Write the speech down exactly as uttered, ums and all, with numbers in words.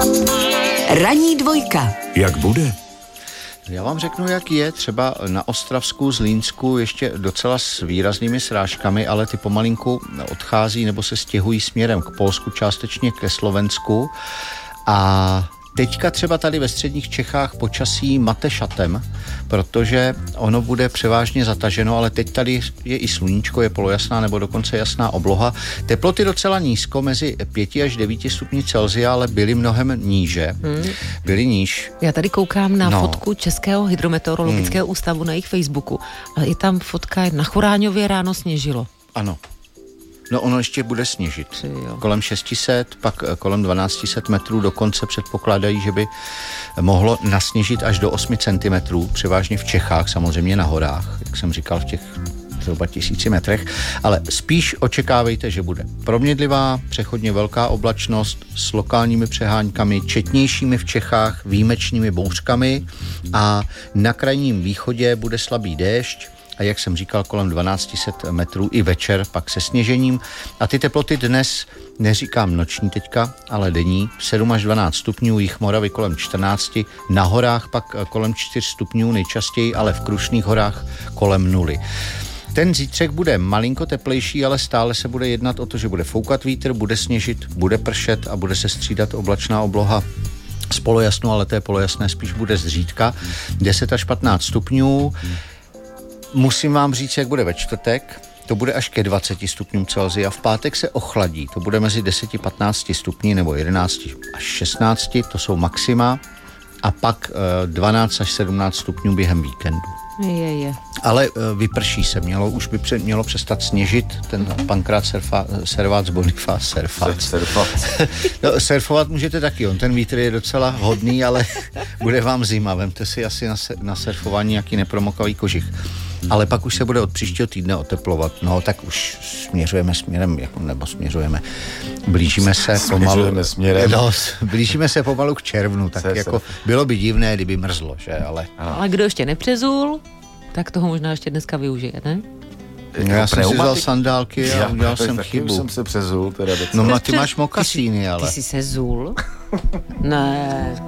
Ranní dvojka. Jak bude? Já vám řeknu, jak je. Třeba na Ostravsku, Zlínsku ještě docela s výraznými srážkami, ale ty pomalinku odchází nebo se stěhují směrem k Polsku, částečně ke Slovensku. A teďka třeba tady ve středních Čechách počasí mate šatem, protože ono bude převážně zataženo, ale teď tady je i sluníčko, je polojasná nebo dokonce jasná obloha. Teploty docela nízko, mezi pěti až devíti stupni Celsia, ale byly mnohem níže. Hmm. Byly níž. Já tady koukám na no. fotku Českého hydrometeorologického hmm. ústavu na jejich Facebooku. Ale je tam fotka, na Choráňově ráno sněžilo. Ano. No ono ještě bude sněžit. Jo. Kolem šest set, pak kolem dvanáct set metrů, dokonce předpokládají, že by mohlo nasněžit až do osm centimetrů, převážně v Čechách, samozřejmě na horách, jak jsem říkal, v těch zhruba tisíci metrech, ale spíš očekávejte, že bude proměnlivá, přechodně velká oblačnost s lokálními přeháňkami, četnějšími v Čechách, výjimečnými bouřkami a na krajním východě bude slabý déšť, a jak jsem říkal, kolem dvanáct set metrů i večer, pak se sněžením. A ty teploty dnes, neříkám noční teďka, ale denní, sedm až dvanáct stupňů, jih Moravy kolem čtrnáct, na horách pak kolem čtyři stupňů, nejčastěji, ale v Krušných horách kolem nuly. Ten zítřek bude malinko teplejší, ale stále se bude jednat o to, že bude foukat vítr, bude sněžit, bude pršet a bude se střídat oblačná obloha s polojasnou, ale té polojasné spíš bude zřídka, deset až patnáct stupňů. Musím vám říct, jak bude ve čtvrtek. To bude až ke dvaceti stupňům Celsia. V pátek se ochladí. To bude mezi deseti až patnácti stupni nebo jedenáct až šestnáct. To jsou maxima. A pak dvanáct až sedmnáct stupňů během víkendu. Je, je. Ale vyprší se. Mělo, už by pře, mělo přestat sněžit. Ten pankrát surfa, servác Bonifác. Surfát. Surfovat. No, surfovat můžete taky. On ten vítr je docela hodný, ale bude vám zima. Vemte si asi na, na surfování nějaký nepromokavý kožich. Ale pak už se bude od příštího týdne oteplovat. No, tak už směřujeme směrem, jako, nebo směřujeme, blížíme se pomalu. Směřujeme směrem. No, blížíme se pomalu k červnu, tak se, jako se. Bylo by divné, kdyby mrzlo, že, ale... Ale kdo ještě nepřezul, tak toho možná ještě dneska využije, ne? No, já jsem si vzal sandálky a já, udělal jsem taky chybu. Už jsem se přezul. Teda no, no, ty máš mokasíny, ale... Ty jsi se zul? Ne...